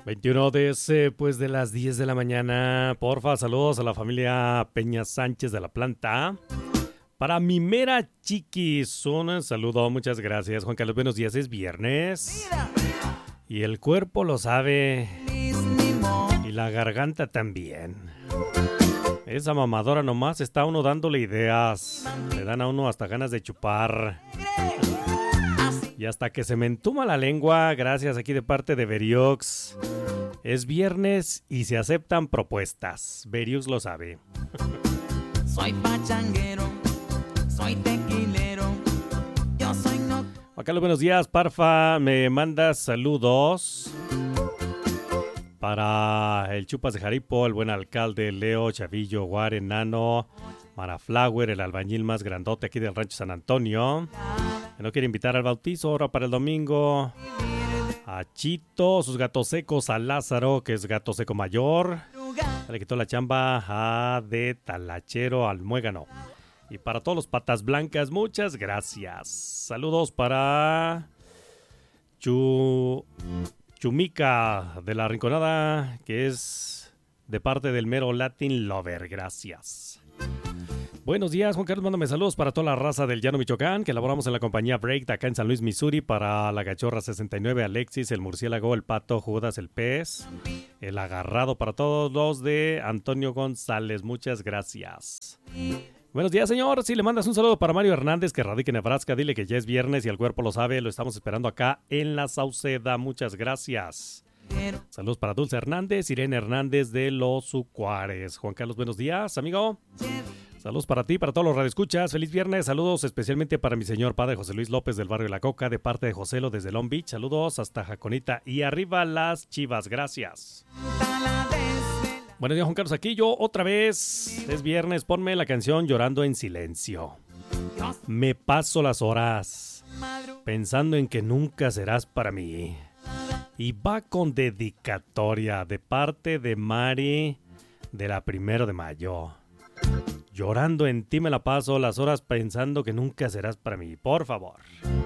21 después de las 10 de la mañana. Porfa, saludos a la familia Peña Sánchez de la planta. Para mi mera chiquis, un saludo, muchas gracias. Juan Carlos, buenos días, es viernes. Y el cuerpo lo sabe. Y la garganta también. Esa mamadora nomás está uno dándole ideas. Le dan a uno hasta ganas de chupar. Y hasta que se me entuma la lengua, gracias aquí de parte de Veriox. Es viernes y se aceptan propuestas. Veriox lo sabe. Soy pachanguero, soy tequilero, yo soy no... Juan Carlos, buenos días, Parfa. Me mandas saludos para el Chupas de Jaripo, el buen alcalde Leo, Chavillo, Guare, Nano, Maraflower, el albañil más grandote aquí del rancho San Antonio. Que no quiere invitar al bautizo ahora para el domingo. A Chito, sus gatos secos, a Lázaro, que es gato seco mayor. Se le quitó la chamba de talachero al muégano. Y para todos los patas blancas, muchas gracias. Saludos para Chumica de la Rinconada, que es de parte del mero Latin Lover. Gracias. Buenos días, Juan Carlos, mándame saludos para toda la raza del Llano Michoacán, que elaboramos en la compañía Break acá en San Luis, Missouri, para la Cachorra 69, Alexis, el Murciélago, el Pato, Judas, el Pez, el Agarrado, para todos los de Antonio González, muchas gracias. Buenos días, señor, si le mandas un saludo para Mario Hernández, que radica en Nebraska, dile que ya es viernes y el cuerpo lo sabe, lo estamos esperando acá en La Sauceda, muchas gracias. Saludos para Dulce Hernández, Irene Hernández de Los Ucuares. Juan Carlos, buenos días, amigo. Saludos para ti, para todos los radioescuchas. Feliz viernes. Saludos especialmente para mi señor padre José Luis López del barrio La Coca, de parte de Joselo desde Long Beach. Saludos hasta Jaconita. Y arriba las Chivas. Gracias. Buenos días, Juan Carlos. Aquí yo otra vez. Es viernes. Ponme la canción Llorando en Silencio. Me paso las horas pensando en que nunca serás para mí. Y va con dedicatoria de parte de Mari de la 1 de mayo. Llorando en ti me la paso las horas pensando que nunca serás para mí. Por favor.